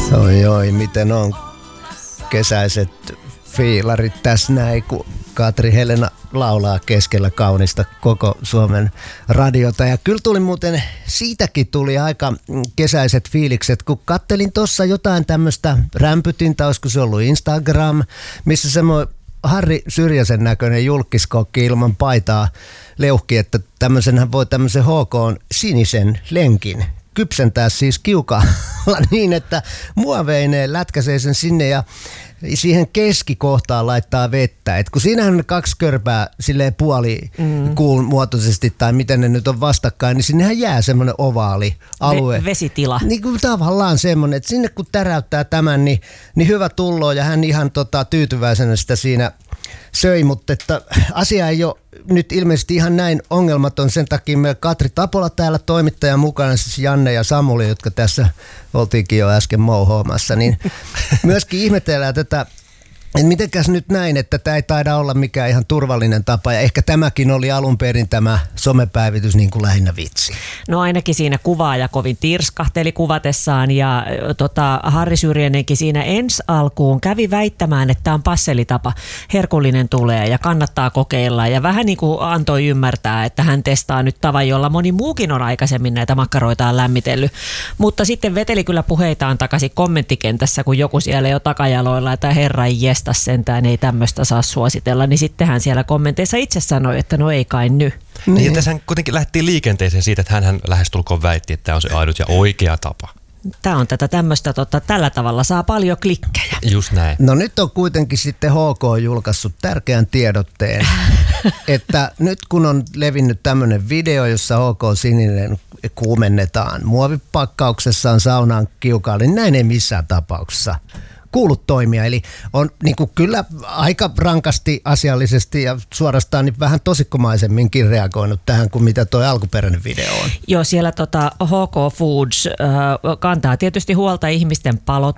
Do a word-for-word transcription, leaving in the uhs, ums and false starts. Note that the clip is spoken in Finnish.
Oi oi, miten on kesäiset fiilarit tässä näin, kun Katri Helena laulaa keskellä kaunista koko Suomen radiota. Ja kyllä tuli muuten, siitäkin tuli aika kesäiset fiilikset, kun kattelin tuossa jotain tämmöistä rämpytintä, olisiko se ollut Instagram, missä semmoinen Harri Syrjäsen näköinen julkiskokki ilman paitaa leuhki, että tämmöisenhän voi tämmöisen H K:n sinisen lenkin kypsentää siis kiukaalla niin, että muoveineen lätkäsee sen sinne ja siihen keskikohtaan laittaa vettä. Et kun siinähän on kaksi körpää silleen puoli mm. kuun muotoisesti tai miten ne nyt on vastakkain, niin sinnehän jää semmoinen ovaali alue. Ve- vesitila. Niin kuin tavallaan semmoinen, että sinne kun täräyttää tämän, niin, niin hyvä tulloo ja hän ihan tota, tyytyväisenä sitä siinä söi, mutta että asia ei ole nyt ilmeisesti ihan näin ongelmaton. Sen takia meillä Katri Tapola täällä toimittaja mukana, siis Janne ja Samuli, jotka tässä oltiinkin jo äsken mouhoamassa, niin myöskin ihmetellään tätä, että mitenkäs nyt näin, että tämä ei taida olla mikään ihan turvallinen tapa ja ehkä tämäkin oli alun perin tämä somepäivitys niin kuin lähinnä vitsi. No ainakin siinä kuvaaja kovin tirskahteli kuvatessaan ja tota, Harri Syrjänenkin siinä ensi alkuun kävi väittämään, että tämä on passelitapa, herkullinen tulee ja kannattaa kokeilla ja vähän niin kuin antoi ymmärtää, että hän testaa nyt tavan, jolla moni muukin on aikaisemmin näitä makkaroitaan lämmitellyt, mutta sitten veteli kyllä puheitaan takaisin kommenttikentässä, kun joku siellä jo takajaloilla, että herran jes, sentään ei tämmöistä saa suositella, niin sittenhän siellä kommenteissa itse sanoi, että no ei kai nyt. Niin. Ja tässä kuitenkin lähdettiin liikenteeseen siitä, että hän lähestulkoon väitti, että tämä on se ainut ja oikea tapa. Tämä on tätä tämmöistä, tota, tällä tavalla saa paljon klikkejä. Just näin. No nyt on kuitenkin sitten H K julkaissut tärkeän tiedotteen, että nyt kun on levinnyt tämmöinen video, jossa H K Sininen kuumennetaan muovipakkauksessaan saunaan kiukaalle, niin näin ei missään tapauksessa kuulut toimia. Eli on niin kuin kyllä aika rankasti, asiallisesti ja suorastaan niin vähän tosikkomaisemminkin reagoinut tähän kuin mitä tuo alkuperäinen video on. Joo, siellä tota H K Foods äh, kantaa tietysti huolta ihmisten palot,